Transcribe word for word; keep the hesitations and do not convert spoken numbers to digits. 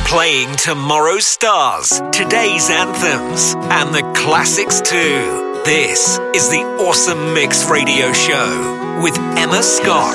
Playing tomorrow's stars, today's anthems, and the classics too. This is the Awesome Mix Radio Show with Emma Scott.